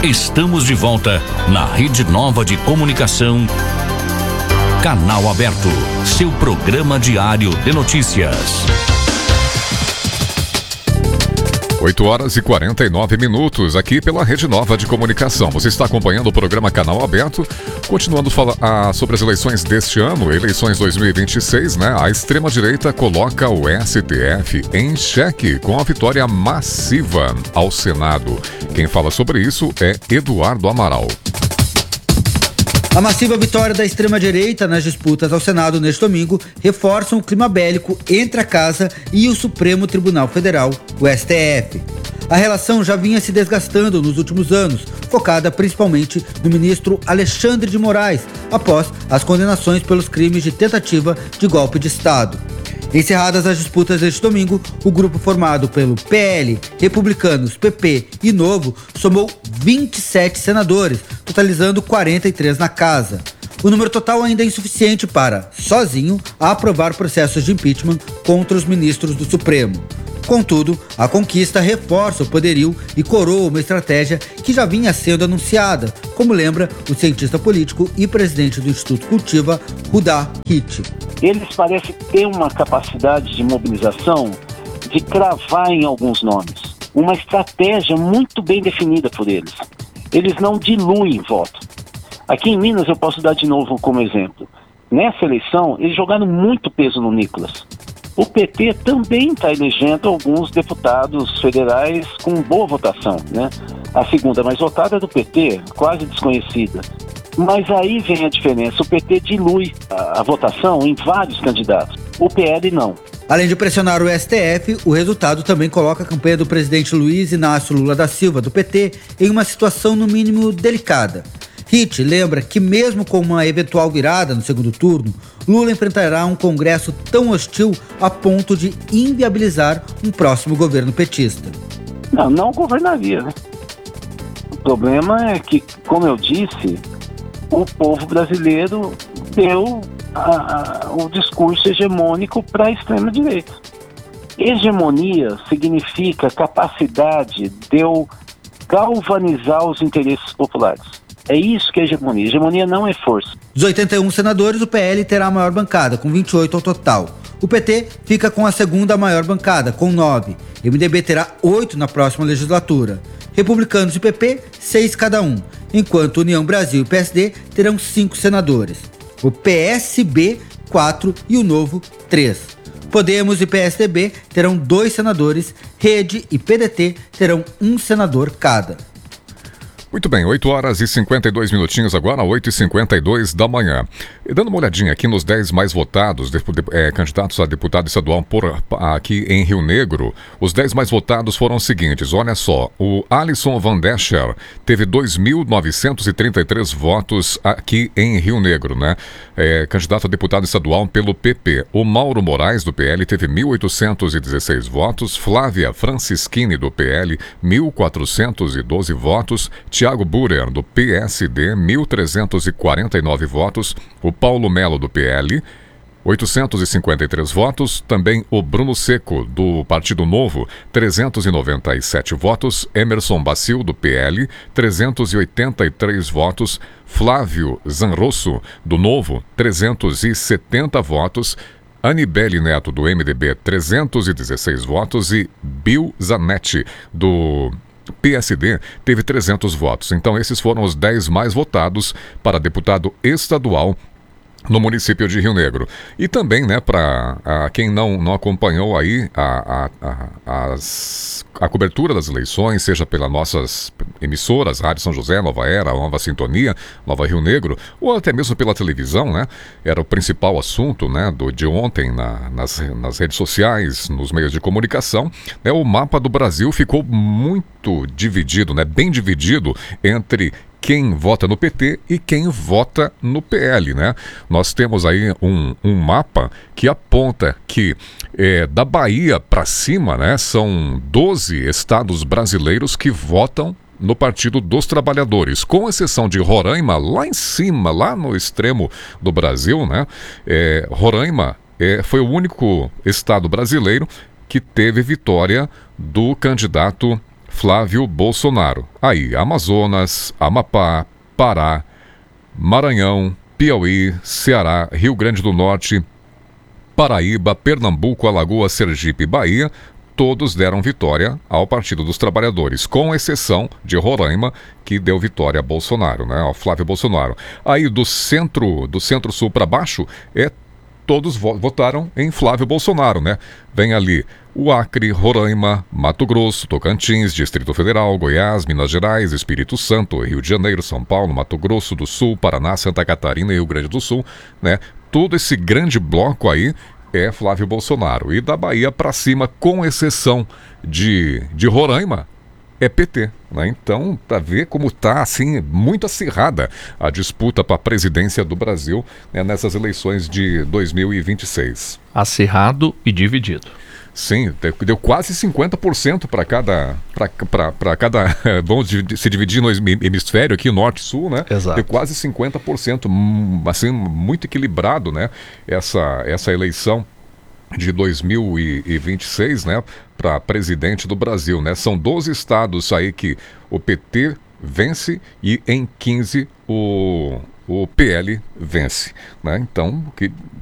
Estamos de volta na Rede Nova de Comunicação. Canal Aberto, seu programa diário de notícias. 8h49 aqui pela Rede Nova de Comunicação. Você está acompanhando o programa Canal Aberto. Continuando sobre as eleições deste ano, eleições 2026, né? A extrema-direita coloca o STF em xeque com a vitória massiva ao Senado. Quem fala sobre isso é Eduardo Amaral. A massiva vitória da extrema-direita nas disputas ao Senado neste domingo reforçam o clima bélico entre a Casa e o Supremo Tribunal Federal, o STF. A relação já vinha se desgastando nos últimos anos, focada principalmente no ministro Alexandre de Moraes, após as condenações pelos crimes de tentativa de golpe de Estado. Encerradas as disputas deste domingo, o grupo formado pelo PL, Republicanos, PP e Novo somou 27 senadores, totalizando 43 na casa. O número total ainda é insuficiente para, sozinho, aprovar processos de impeachment contra os ministros do Supremo. Contudo, a conquista reforça o poderio e coroa uma estratégia que já vinha sendo anunciada, como lembra o cientista político e presidente do Instituto Cultiva, Rudá Hit. Eles parecem ter uma capacidade de mobilização de cravar em alguns nomes. Uma estratégia muito bem definida por eles. Eles não diluem voto. Aqui em Minas eu posso dar de novo como exemplo. Nessa eleição, eles jogaram muito peso no Nicolas. O PT também está elegendo alguns deputados federais com boa votação, né? A segunda mais votada é do PT, quase desconhecida. Mas aí vem a diferença, o PT dilui a votação em vários candidatos, o PL não. Além de pressionar o STF, o resultado também coloca a campanha do presidente Luiz Inácio Lula da Silva, do PT, em uma situação no mínimo delicada. Hit lembra que mesmo com uma eventual virada no segundo turno, Lula enfrentará um Congresso tão hostil a ponto de inviabilizar um próximo governo petista. Não governaria, né? O problema é que, como eu disse, o povo brasileiro deu o discurso hegemônico para a extrema-direita. Hegemonia significa capacidade de eu galvanizar os interesses populares. É isso que é hegemonia. Hegemonia não é força. Dos 81 senadores, o PL terá a maior bancada, com 28 ao total. O PT fica com a segunda maior bancada, com 9. MDB terá 8 na próxima legislatura. Republicanos e PP, 6 cada um, enquanto União Brasil e PSD terão 5 senadores. O PSB, 4 e o Novo, 3. Podemos e PSDB terão 2 senadores, Rede e PDT terão 1 senador cada. Muito bem, 8h52 agora, 8h52 da manhã. E dando uma olhadinha aqui nos 10 mais votados, candidatos a deputado estadual aqui em Rio Negro, os 10 mais votados foram os seguintes, olha só, o Alisson Van Descher teve 2.933 votos aqui em Rio Negro, né? Candidato a deputado estadual pelo PP. O Mauro Moraes, do PL, teve 1.816 votos, Flávia Francischini, do PL, 1.412 votos, Tiago Burer, do PSD, 1.349 votos. O Paulo Melo, do PL, 853 votos. Também o Bruno Seco, do Partido Novo, 397 votos. Emerson Bacil, do PL, 383 votos. Flávio Zanrosso, do Novo, 370 votos. Anibele Neto, do MDB, 316 votos. E Bill Zanetti, do PSD, teve 300 votos. Então esses foram os 10 mais votados para deputado estadual no município de Rio Negro. E também, né, para quem não acompanhou aí a cobertura das eleições, seja pelas nossas emissoras, Rádio São José, Nova Era, Nova Sintonia, Nova Rio Negro, ou até mesmo pela televisão, né, era o principal assunto, né, de ontem nas redes sociais, nos meios de comunicação, né, o mapa do Brasil ficou muito dividido, né, bem dividido entre quem vota no PT e quem vota no PL, né? Nós temos aí um mapa que aponta que da Bahia para cima, né, são 12 estados brasileiros que votam no Partido dos Trabalhadores, com exceção de Roraima, lá em cima, lá no extremo do Brasil, né? Roraima foi o único estado brasileiro que teve vitória do candidato Flávio Bolsonaro. Aí, Amazonas, Amapá, Pará, Maranhão, Piauí, Ceará, Rio Grande do Norte, Paraíba, Pernambuco, Alagoas, Sergipe e Bahia, todos deram vitória ao Partido dos Trabalhadores, com exceção de Roraima, que deu vitória a Bolsonaro, né, ao Flávio Bolsonaro. Aí do centro-sul para baixo, todos votaram em Flávio Bolsonaro, né? Vem ali o Acre, Roraima, Mato Grosso, Tocantins, Distrito Federal, Goiás, Minas Gerais, Espírito Santo, Rio de Janeiro, São Paulo, Mato Grosso do Sul, Paraná, Santa Catarina e Rio Grande do Sul, né? Todo esse grande bloco aí é Flávio Bolsonaro. E da Bahia para cima, com exceção de Roraima, é PT, né? Então, para ver como está assim, muito acirrada a disputa para a presidência do Brasil, né, nessas eleições de 2026. Acirrado e dividido. Sim, deu quase 50% para cada. Vamos se dividir no hemisfério aqui, norte e sul, né? Exato. Deu quase 50%, assim, muito equilibrado, né? Essa eleição de 2026, né? Para presidente do Brasil, né? São 12 estados aí que o PT vence e em 15 o PL vence, né? Então, que